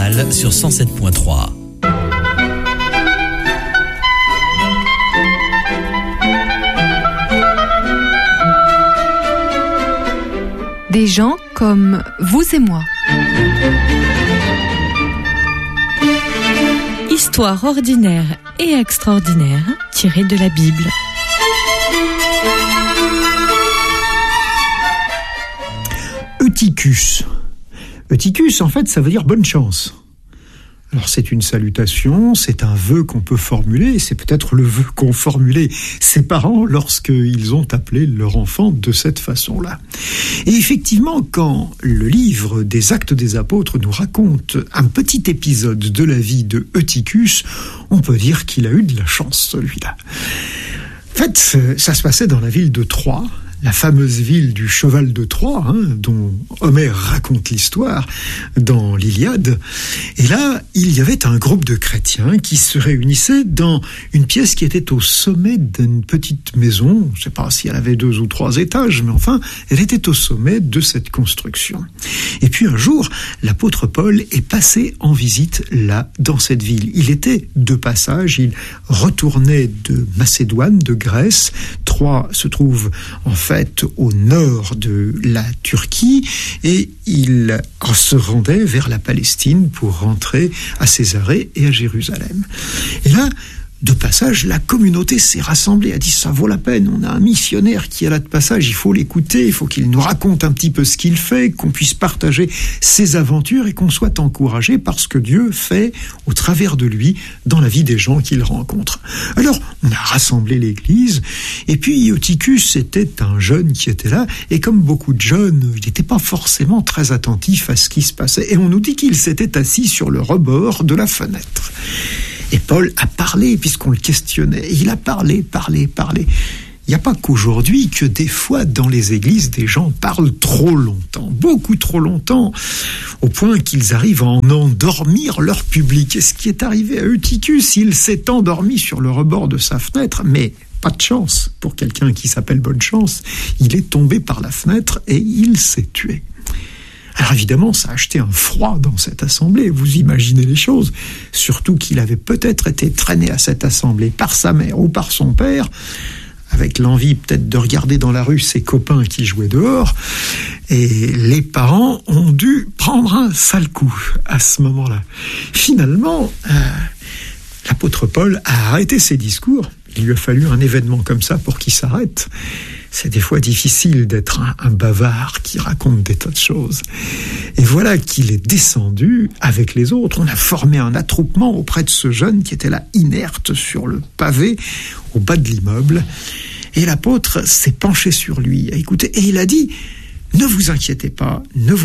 Montréal sur 107.3. Des gens comme vous et moi. Histoire ordinaire et extraordinaire tirée de la Bible. Eutychus. Eutychus, en fait, ça veut dire bonne chance. Alors c'est une salutation, c'est un vœu qu'on peut formuler, et c'est peut-être le vœu qu'ont formulé ses parents lorsqu'ils ont appelé leur enfant de cette façon-là. Et effectivement, quand le livre des Actes des Apôtres nous raconte un petit épisode de la vie de Eutychus, on peut dire qu'il a eu de la chance, celui-là. En fait, ça se passait dans la ville de Troie, la fameuse ville du cheval de Troie, dont Homère raconte l'histoire dans l'Iliade. Et là, il y avait un groupe de chrétiens qui se réunissaient dans une pièce qui était au sommet d'une petite maison. Je ne sais pas si elle avait 2 ou 3 étages, mais enfin, elle était au sommet de cette construction. Et puis un jour, l'apôtre Paul est passé en visite là, dans cette ville. Il était de passage, il retournait de Macédoine, de Grèce. Troie se trouve en fait au nord de la Turquie, et il se rendait vers la Palestine pour rentrer à Césarée et à Jérusalem. Et là, de passage, la communauté s'est rassemblée, a dit ça vaut la peine, on a un missionnaire qui est là de passage, il faut l'écouter, il faut qu'il nous raconte un petit peu ce qu'il fait, qu'on puisse partager ses aventures et qu'on soit encouragé par ce que Dieu fait au travers de lui dans la vie des gens qu'il rencontre. Alors, on a rassemblé l'église, et puis Eutychus était un jeune qui était là, et comme beaucoup de jeunes, il n'était pas forcément très attentif à ce qui se passait, et on nous dit qu'il s'était assis sur le rebord de la fenêtre. Et Paul a parlé, puisqu'on le questionnait. Il a parlé. Il n'y a pas qu'aujourd'hui que des fois, dans les églises, des gens parlent trop longtemps, beaucoup trop longtemps, au point qu'ils arrivent à en endormir leur public. Et ce qui est arrivé à Eutychus, il s'est endormi sur le rebord de sa fenêtre, mais pas de chance pour quelqu'un qui s'appelle bonne chance. Il est tombé par la fenêtre et il s'est tué. Alors évidemment, ça a acheté un froid dans cette assemblée, vous imaginez les choses, surtout qu'il avait peut-être été traîné à cette assemblée par sa mère ou par son père, avec l'envie peut-être de regarder dans la rue ses copains qui jouaient dehors, et les parents ont dû prendre un sale coup à ce moment-là. Finalement, l'apôtre Paul a arrêté ses discours, il lui a fallu un événement comme ça pour qu'il s'arrête. C'est des fois difficile d'être un bavard qui raconte des tas de choses. Et voilà qu'il est descendu avec les autres. On a formé un attroupement auprès de ce jeune qui était là inerte sur le pavé au bas de l'immeuble. Et l'apôtre s'est penché sur lui, a écouté, et il a dit « Ne vous inquiétez pas,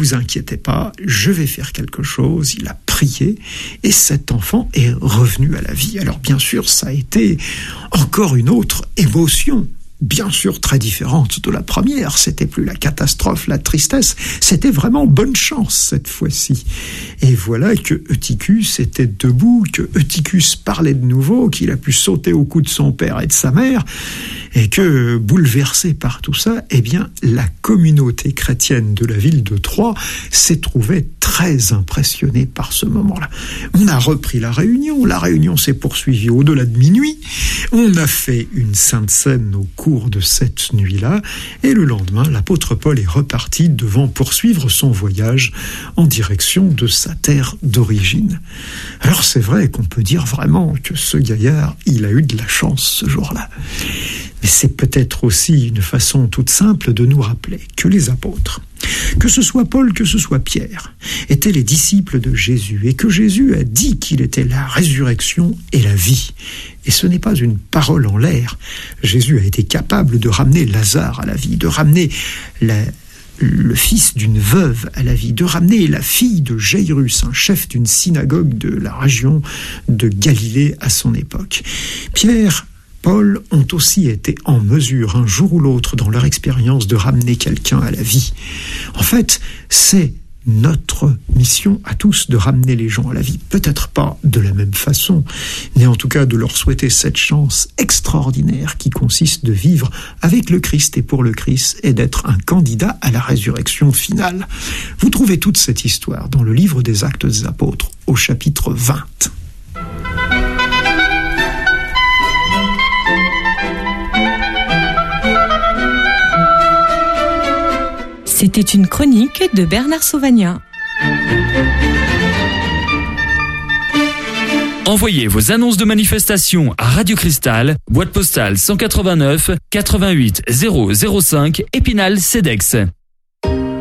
je vais faire quelque chose. » Il a prié et cet enfant est revenu à la vie. Alors bien sûr, ça a été encore une autre émotion. Bien sûr très différente de la première, c'était plus la catastrophe, la tristesse, c'était vraiment bonne chance cette fois-ci. Et voilà que Eutychus était debout, que Eutychus parlait de nouveau, qu'il a pu sauter au cou de son père et de sa mère, et que, bouleversé par tout ça, eh bien, la communauté chrétienne de la ville de Troie s'est trouvée très impressionnée par ce moment-là. On a repris la réunion s'est poursuivie au-delà de minuit, on a fait une sainte scène au cours de cette nuit-là, et le lendemain, l'apôtre Paul est reparti devant poursuivre son voyage en direction de sa terre d'origine. Alors c'est vrai qu'on peut dire vraiment que ce gaillard, il a eu de la chance ce jour-là. Mais c'est peut-être aussi une façon toute simple de nous rappeler que les apôtres, que ce soit Paul, que ce soit Pierre, étaient les disciples de Jésus, et que Jésus a dit qu'il était la résurrection et la vie. Et ce n'est pas une parole en l'air. Jésus a été capable de ramener Lazare à la vie, de ramener le fils d'une veuve à la vie, de ramener la fille de Jairus, un chef d'une synagogue de la région de Galilée à son époque. Pierre, Paul ont aussi été en mesure, un jour ou l'autre, dans leur expérience, de ramener quelqu'un à la vie. En fait, c'est notre mission à tous de ramener les gens à la vie. Peut-être pas de la même façon, mais en tout cas de leur souhaiter cette chance extraordinaire qui consiste de vivre avec le Christ et pour le Christ et d'être un candidat à la résurrection finale. Vous trouvez toute cette histoire dans le livre des Actes des Apôtres au chapitre 20. C'était une chronique de Bernard Sauvagnat. Envoyez vos annonces de manifestation à Radio Cristal, boîte postale 189 88 005 Épinal, Cedex.